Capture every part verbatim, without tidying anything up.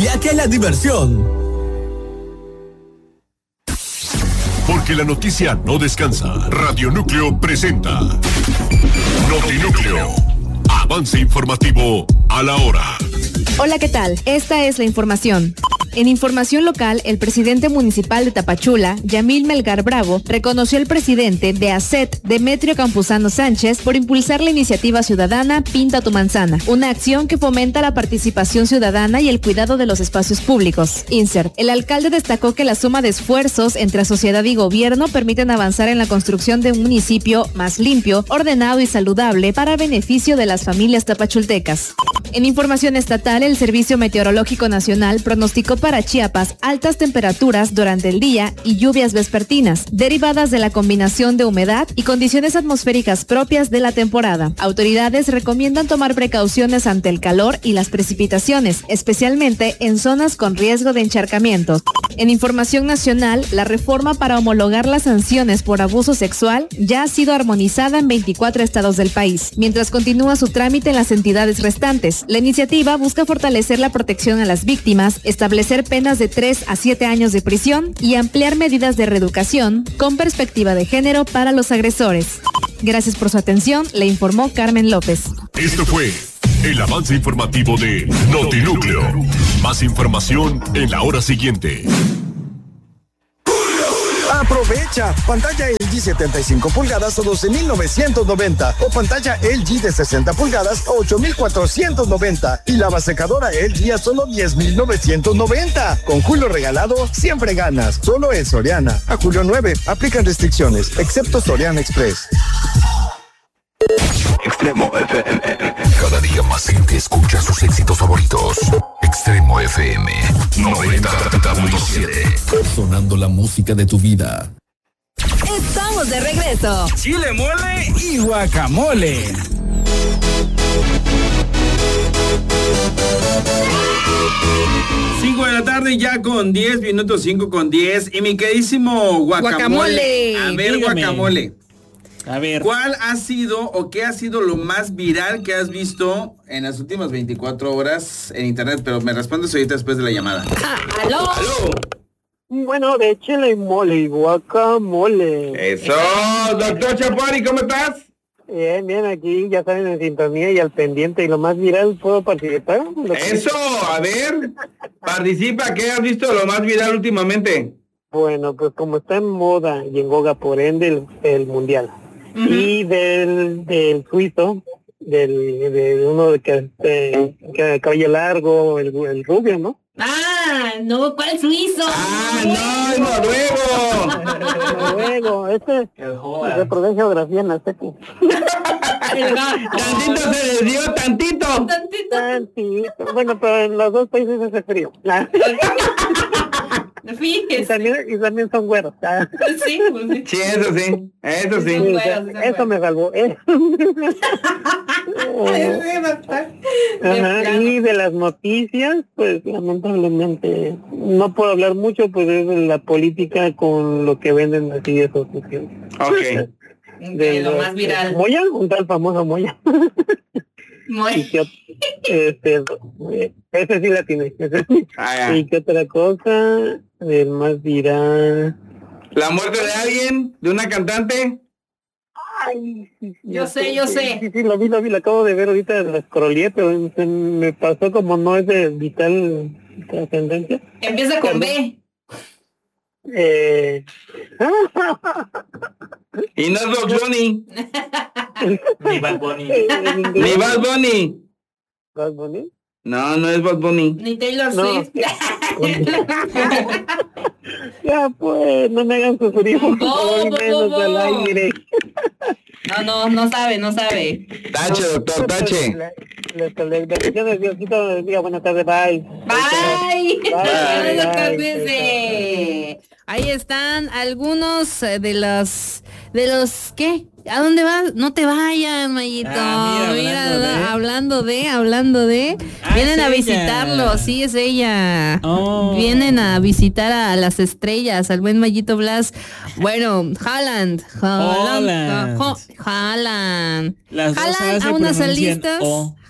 viaje a la diversión. Porque la noticia no descansa. Radio Núcleo presenta Notinúcleo. Avance informativo a la hora. Hola, ¿qué tal? Esta es la información. En información local, el presidente municipal de Tapachula, Yamil Melgar Bravo, reconoció al presidente de A C E T, Demetrio Campuzano Sánchez, por impulsar la iniciativa ciudadana Pinta tu Manzana, una acción que fomenta la participación ciudadana y el cuidado de los espacios públicos. Insert. El alcalde destacó que la suma de esfuerzos entre sociedad y gobierno permiten avanzar en la construcción de un municipio más limpio, ordenado y saludable para beneficio de las familias tapachultecas. En información estatal, el Servicio Meteorológico Nacional pronosticó para Chiapas altas temperaturas durante el día y lluvias vespertinas, derivadas de la combinación de humedad y condiciones atmosféricas propias de la temporada. Autoridades recomiendan tomar precauciones ante el calor y las precipitaciones, especialmente en zonas con riesgo de encharcamientos. En información nacional, la reforma para homologar las sanciones por abuso sexual ya ha sido armonizada en veinticuatro estados del país, mientras continúa su trámite en las entidades restantes. La iniciativa busca fortalecer la protección a las víctimas, establecer penas de tres a siete años de prisión y ampliar medidas de reeducación con perspectiva de género para los agresores. Gracias por su atención, le informó Carmen López. Esto fue el avance informativo de Notinúcleo. Más información en la hora siguiente. Aprovecha, pantalla L G setenta y cinco pulgadas a doce mil novecientos noventa o pantalla L G de sesenta pulgadas a ocho mil cuatrocientos noventa y lavasecadora L G a solo diez mil novecientos noventa. Con Julio regalado, siempre ganas. Solo en Soriana. A julio nueve, aplican restricciones, excepto Soriana Express. Extremo F M. Cada día más gente escucha sus éxitos favoritos. Extremo F M noventa punto siete. Sonando la música de tu vida. Estamos de regreso. Chile, mole y guacamole. Cinco de la tarde ya con diez minutos, cinco con diez. Y mi queridísimo guacamole. Guacamole. A ver, Dígame. guacamole. A ver. ¿Cuál ha sido o qué ha sido lo más viral que has visto en las últimas veinticuatro horas en internet? Pero me respondes ahorita después de la llamada. Ah, ¿aló? ¡Aló! Bueno, de chile, mole y guacamole. Eso, doctor Chapuari, ¿cómo estás? Bien, bien, aquí ya saben, en sintonía y al pendiente. Y lo más viral, ¿puedo participar? Lo que- Eso, a ver, participa, ¿qué has visto lo más viral últimamente? Bueno, pues como está en moda y en boga, por ende, el, el mundial. Ujú. Y del, del suizo, del, de uno de que, este, que cabello largo, el, el rubio, ¿no? Ah, no, ¿cuál suizo? ¡Ah, no, es noruego! Luego, este, reprobé geografía en la secu. Tantito se les dio, tantito. Tantito. Bueno, pero en los dos países hace frío. Y Fíjese. también, y también son güeros. Ah. Sí, pues sí. Sí, eso sí, eso sí. Sí, o sea, eso me salvó. Eh. Ajá, y de las noticias, pues lamentablemente no puedo hablar mucho, pues es de la política con lo que venden así esos sitios. Ok. De lo más viral. Moya, un tal famoso Moya. Muy. Y que, este, eh, ese sí la tiene. Ah, ya. ¿Y qué otra cosa? El más viral. ¿La muerte de alguien? ¿De una cantante? Ay, sí, sí, Yo sé, sí, yo sí, sé. Sí, sí, lo vi, lo vi, lo acabo de ver ahorita, la scrollé, pero se me pasó como no es de vital trascendencia. Empieza con B. Eh... Y no es Box Bunny. Ni Bad Bunny. Ni Bad Bunny. ¿Bad Bunny? No, no es Bad Bunny. Ni Taylor No. Swift. Ya pues, no me hagan sufrir, por Bo, favor, y bo, menos bo, al bo. aire. No, no, no sabe, no sabe. Tache, doctor, tache. La- Las bendiciones, Diosito, bendiga, buenas tardes, bye. Bye. Bye, Buenas bye, tardes. bye. Ahí están algunos eh, de los de los ¿qué? ¿A dónde vas? No te vayas, Mayito. Ah, mira, Mira, hablando de- hablando de, hablando de. Ah, Vienen es a ella. visitarlo, sí, es ella. Oh. Vienen a visitar a las estrellas, al buen Mayito Blas. Bueno, Haaland. Haaland. Haaland. Ja- Haaland. Las dos Haaland A se a unas pronuncian listas. O.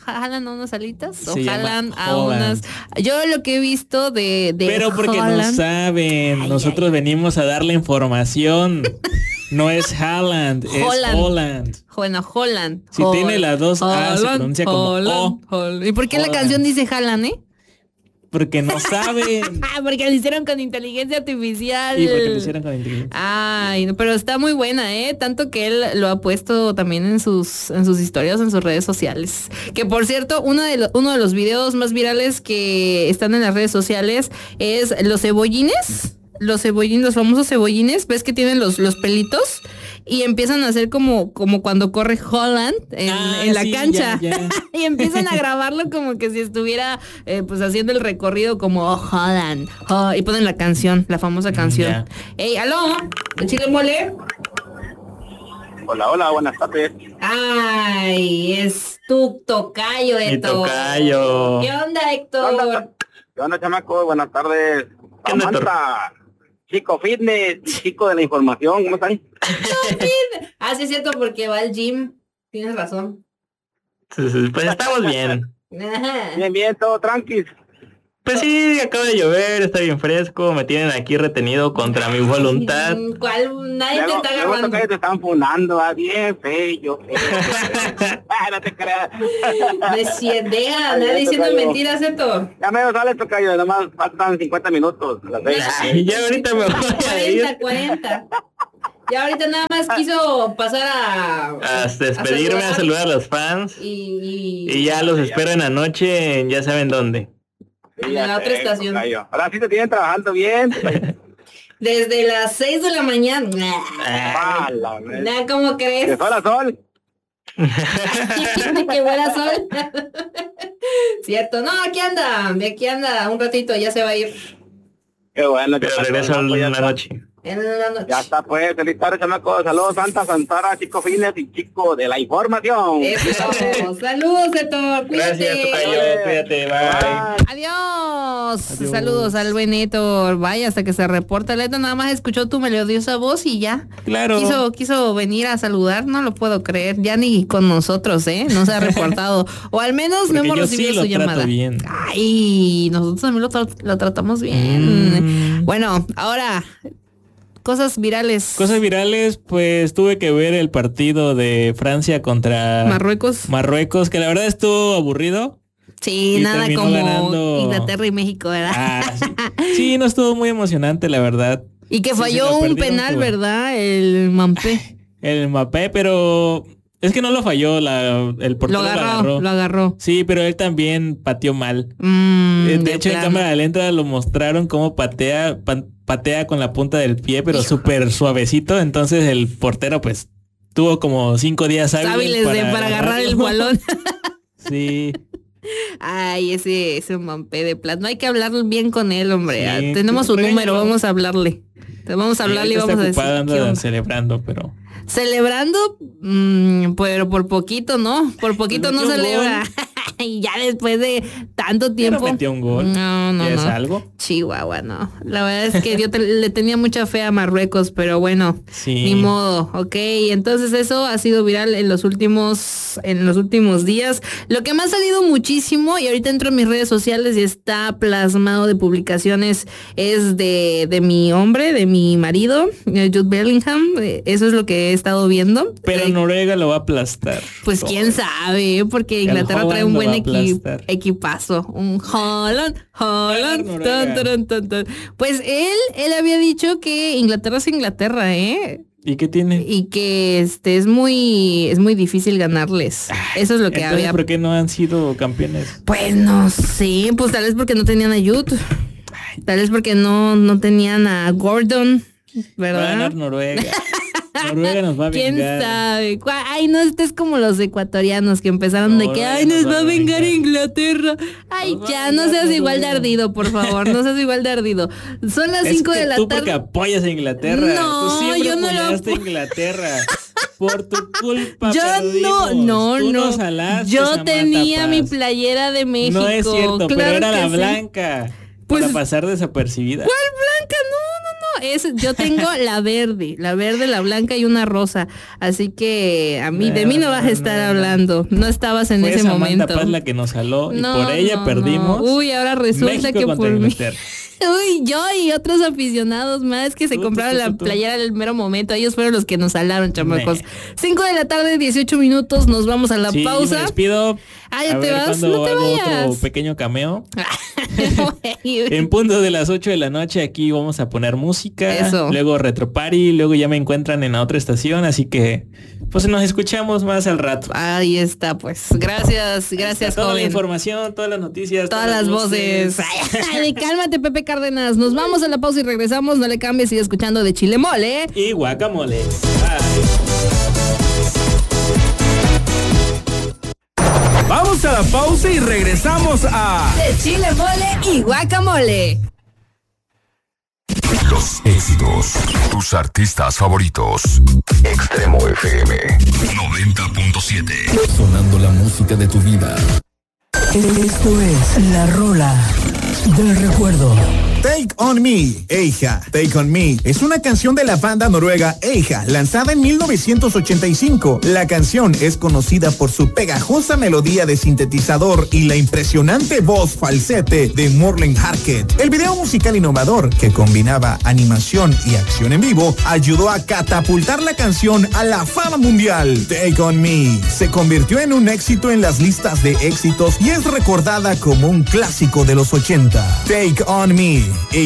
jalan a unas alitas o Se llama jalan a Holland. unas. Yo lo que he visto de, de Pero porque no Holland- saben, Ay, nosotros venimos a darle información. No es Haaland, es Holland. Holland. Bueno, Holland. Si Holland, tiene las dos A, se pronuncia como Holland, O. Holland. ¿Y por qué la Holland. canción dice jalan, eh? Porque no saben. Ah, porque lo hicieron con inteligencia artificial. Y porque lo hicieron con inteligencia. Ay, no, pero está muy buena, ¿eh? Tanto que él lo ha puesto también en sus, en sus historias, en sus redes sociales. Que por cierto, uno de, lo- uno de los videos más virales que están en las redes sociales es los cebollines. Los cebollines, los famosos cebollines, ves que tienen los, los pelitos y empiezan a hacer como, como cuando corre Holland en, Ah, en la sí, cancha. ya, ya. Y empiezan a grabarlo como que si estuviera eh, pues haciendo el recorrido como oh, Holland. Oh, y ponen la canción, la famosa canción. ya. Ey, aló, ¿el chile mole? Hola, hola, buenas tardes. Ay, es tu tocayo, Mi Héctor. tocayo. ¿Qué onda, ¿Qué Héctor? onda, ¿Qué onda, chamaco? Buenas tardes. ¿Qué onda, Héctor? Samantha, chico fitness, chico de la información, ¿cómo están? Ah, sí es cierto, porque va al gym. Tienes razón. Sí, sí, pues estamos bien. Ajá. Bien, bien, todo tranqui. Pues sí, acaba de llover, está bien fresco, me tienen aquí retenido contra mi voluntad. Mm, ¿Cuál? Nadie te Luego, está luego agarrando. toca- te están funando, ah, bien feo, feo. Ah, no te creas. No es cierto, deja, Ay, anda ya, diciendo tocayo. mentiras, Héctor. Ya me sale tocayo, nomás faltan cincuenta minutos. Las seis. Ay, ya ahorita me voy a ir cuarenta, cuarenta. Ya ahorita nada más quiso pasar a... a despedirme, a saludar a los fans. Y, y- Y ya los espero en la noche, en ya saben dónde. Sí, en ya la sé, otra estación. tocayo. Ahora sí te tienen trabajando bien. Desde las seis de la mañana. Ah, la verdad. Nah, ¿cómo crees? De sol a sol. Que buena sol. Cierto, no, aquí anda, aquí anda, un ratito, ya se va a ir. Qué bueno. Pero chamaco, regreso no, pues ya en la está. noche. En la noche. Ya está, pues, feliz tarde, chamaco. Saludos, Santa Santara, chico fines y chico de la información. Eso. Saludos, Héctor. Cuídate. Gracias, tocayo, cuídate, bye. Adiós. Adiós. Saludos al buen Héctor. Vaya, hasta que se reporta. El Héctor nada más escuchó tu melodiosa voz y ya. Claro. Quiso, quiso venir a saludar, no lo puedo creer. Ya ni con nosotros, ¿eh? No se ha reportado. O al menos no Porque hemos yo recibido sí lo su trato llamada. bien. Ay, nosotros también lo, tra- lo tratamos bien. Mm. Bueno, ahora, cosas virales. Cosas virales, pues tuve que ver el partido de Francia contra Marruecos. Marruecos, que la verdad estuvo aburrido. Sí, Y nada terminó como ganando- Inglaterra y México, ¿verdad? Ah, sí. Sí, no estuvo muy emocionante, la verdad. Y que Sí, falló se lo un perdieron penal, por- ¿verdad? El Mampé. El Mbappé, pero es que no lo falló, la, el portero Lo lo agarró, agarró. lo agarró. Sí, pero él también pateó mal. Mm, Eh, de de hecho, en plano. cámara lenta lo mostraron cómo patea, pa- patea con la punta del pie, pero Hijo. súper suavecito. Entonces el portero, pues, tuvo como cinco días hábiles, Hábiles de, para agarrar el agarrarlo. balón. Sí. Ay, ese, ese Mampé de plata. No hay que hablar bien con él, hombre. Sí, Ah, Tenemos su pero- número, vamos a hablarle. Te Vamos a hablarle y Ahorita vamos a está decir. ocupado, ¿qué anda onda? celebrando, pero... Celebrando, mm, pero por poquito, ¿no? Por poquito Pues no metió un celebra. Y ya después de tanto tiempo. Pero metió un gol. No, no, ¿Ya es no. algo? Chihuahua, no. La verdad es que yo te- le tenía mucha fe a Marruecos, pero bueno, Sí. ni modo, ok. Entonces eso ha sido viral en los últimos, en los últimos días. Lo que me ha salido muchísimo, y ahorita entro en mis redes sociales y está plasmado de publicaciones, es de, de mi hombre, de mi marido, eh, Jude Bellingham. Eh, Eso es lo que he estado viendo. Pero Eh, Noruega lo va a aplastar. pues Todo. quién sabe, porque El Inglaterra trae un Holland lo buen va a equi- aplastar. equipazo. Un Holland, Holland. Noruega. Tan, tan, tan, tan. Pues él, él había dicho que Inglaterra es Inglaterra, ¿eh? ¿Y qué tiene? Y que este es muy, es muy difícil ganarles. Eso es lo que Entonces, había. ¿por qué no han sido campeones? Pues no sé, pues tal vez porque no tenían a Jude. Tal vez porque no, no tenían a Gordon, Va a ¿verdad? ganar Noruega. Noruega nos va a ¿Quién vengar. sabe? Cua- Ay, no estés como los ecuatorianos que empezaron de que, Noruega ay, nos va a vengar vengar. Inglaterra. Ay, Nos va ya, a no vengar seas igual de Noruega. ardido, por favor, no seas igual de ardido. Son las Es cinco que de la tú porque tarde. apoyas a Inglaterra. No, Tú siempre yo no lo apoyaste a apo- Inglaterra. Por tu culpa Yo no, perdimos. no, Tú no. nos salaste, Yo Samantha tenía mi Paz. playera de México. No es cierto, pero claro era que la sí. blanca. Pues- para pasar desapercibida. ¿Cuál blanca? No, no, no. es, yo tengo la verde, la verde, la blanca y una rosa. Así que a mí, de mí no vas a estar hablando. No estabas en Fue ese Samantha momento. Paz la que nos jaló y No, por ella no, perdimos. no. Uy, ahora resulta México que contra por mí. Inglaterra. Uy, yo y otros aficionados más que se Tú, tú, compraron tú, la tú, tú. playera al mero momento. Ellos fueron los que nos salaron, chamacos. Nah. Cinco de la tarde, dieciocho minutos. Nos vamos a la Sí, pausa. me despido. Ah, ¿ya A te ver vas? cuándo No te hago vayas. otro pequeño cameo. En punto de las ocho de la noche aquí vamos a poner música. Eso. Luego Retro Party. Luego ya me encuentran en la otra estación. Así que pues nos escuchamos más al rato. Ahí está, pues. Gracias, gracias, Toda la joven. información, todas las noticias. Todas las voces. Ay, cálmate, Pepe Cárdenas. Nos vamos a la pausa y regresamos. No le cambies, sigue escuchando de Chile Mole. Y guacamole. Bye. Vamos a la pausa y regresamos a De Chile Mole y Guacamole. Los éxitos, tus artistas favoritos. Extremo F M noventa punto siete. Sonando la música de tu vida. Esto es la rola del recuerdo. Take On Me, Eija. Take On Me es una canción de la banda noruega Eija, lanzada en mil novecientos ochenta y cinco. La canción es conocida por su pegajosa melodía de sintetizador y la impresionante voz falsete de Morten Harket. El video musical innovador, que combinaba animación y acción en vivo, ayudó a catapultar la canción a la fama mundial. Take On Me se convirtió en un éxito en las listas de éxitos y es recordada como un clásico de los ochenta. Take On Me.